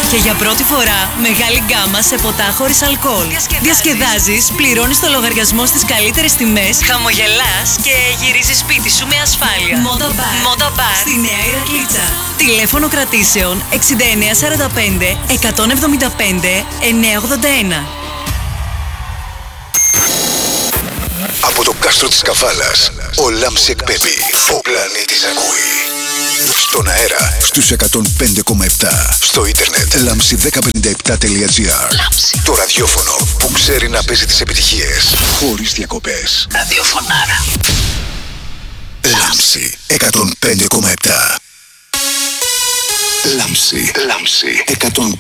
Και για πρώτη φορά, μεγάλη γκάμα σε ποτά χωρίς αλκοόλ. Διασκεδάζεις, πληρώνεις το λογαριασμό στις καλύτερες τιμές, χαμογελάς και γυρίζεις σπίτι σου με ασφάλεια. Moda Bar στη Νέα Ηρακλήτσα. Τηλέφωνο κρατήσεων 6945 175 981. Από το κάστρο της Καφάλας, ο Λάμψη εκπέμπει. Ο πλανήτης ακούει. Στον αέρα, στους 105,7. Στο ίντερνετ, lamsi1057.gr. Το ραδιόφωνο που ξέρει να παίζει τις επιτυχίες χωρίς διακοπές. Ραδιοφωνάρα. Λάμψη 105,7. Λάμψη 105,7.